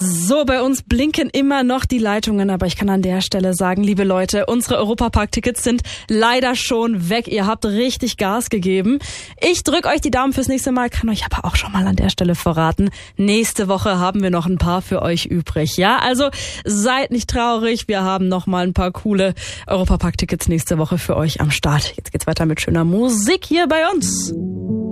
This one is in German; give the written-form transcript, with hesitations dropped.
So, bei uns blinken immer noch die Leitungen, aber ich kann an der Stelle sagen, liebe Leute, unsere Europapark-Tickets sind leider schon weg. Ihr habt richtig Gas gegeben. Ich drücke euch die Daumen fürs nächste Mal, kann euch aber auch schon mal an der Stelle verraten. Nächste Woche haben wir noch ein paar für euch übrig. Ja, also seid nicht traurig. Wir haben noch mal ein paar coole Europapark-Tickets nächste Woche für euch am Start. Jetzt geht's weiter mit schöner Musik hier bei uns.